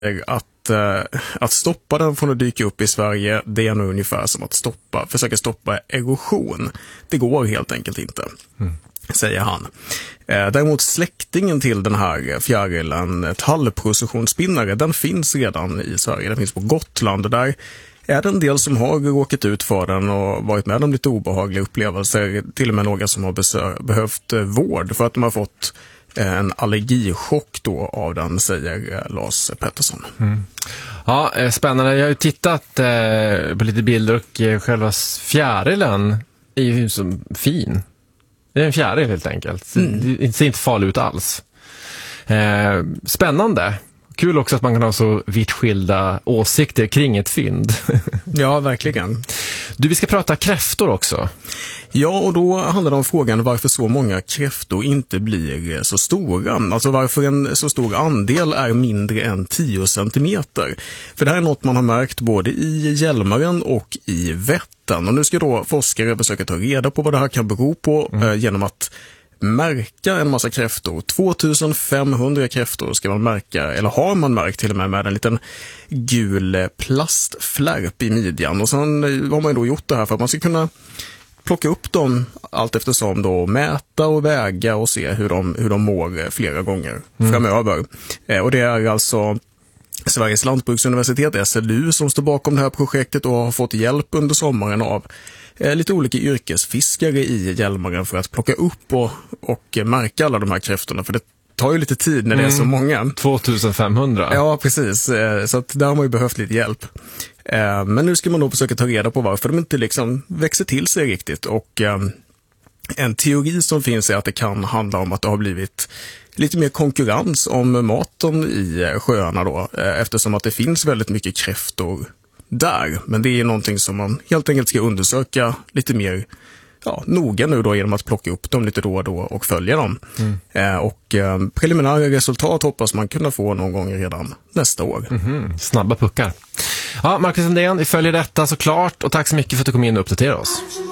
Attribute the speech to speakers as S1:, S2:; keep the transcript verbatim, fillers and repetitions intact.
S1: att, uh, att stoppa den från att dyka upp i Sverige, det är nog ungefär som att stoppa, försöka stoppa erosion. Det går helt enkelt inte, mm. säger han. Uh, däremot släktingen till den här fjärilen, tallprocessionsspinnare, den finns redan i Sverige. Den finns på Gotland och där är det en del som har råkat ut för den och varit med om lite obehagliga upplevelser. Till och med några som har besö- behövt vård för att de har fått en allergichock då av den, säger Lars Pettersson.
S2: Mm. Ja, spännande. Jag har ju tittat eh, på lite bilder och eh, själva fjärilen är ju som fin. Det är en fjäril helt enkelt. Mm. Det ser inte farligt ut alls. Eh, spännande. Kul också att man kan ha så vitt skilda åsikter kring ett fynd.
S1: Ja, verkligen.
S2: Du, vi ska prata kräftor också.
S1: Ja, och då handlar det om frågan varför så många kräftor inte blir så stora. Alltså varför en så stor andel är mindre än tio centimeter. För det här är något man har märkt både i Hjälmaren och i Vättern. Och nu ska då forskare försöka ta reda på vad det här kan bero på mm. eh, genom att märka en massa kräftor. tvåtusenfemhundra kräftor ska man märka, eller har man märkt till och med med en liten gul plastflärp i midjan. Och sen har man då gjort det här för att man ska kunna plocka upp dem allt eftersom då, mäta och väga och se hur de, hur de mår flera gånger mm. framöver. Eh, och det är alltså Sveriges lantbruksuniversitet, S L U, som står bakom det här projektet och har fått hjälp under sommaren av eh, lite olika yrkesfiskare i Hjälmaren för att plocka upp och, och märka alla de här kräftorna. För det tar ju lite tid när det mm. är så många.
S2: tvåtusenfemhundra.
S1: Ja, precis. Eh, så att där har man ju behövt lite hjälp. Eh, men nu ska man då försöka ta reda på varför de inte liksom växer till sig riktigt. Och eh, en teori som finns är att det kan handla om att det har blivit lite mer konkurrens om maten i sjöarna då, eftersom att det finns väldigt mycket kräftor där. Men det är någonting som man helt enkelt ska undersöka lite mer ja, noga nu då genom att plocka upp dem lite då och då och följa dem. Mm. Eh, och eh, preliminära resultat hoppas man kunna få någon gång redan nästa år.
S2: Mm-hmm. Snabba puckar. Ja, Marcus Sandén, vi följer detta såklart och tack så mycket för att du kom in och uppdaterade oss.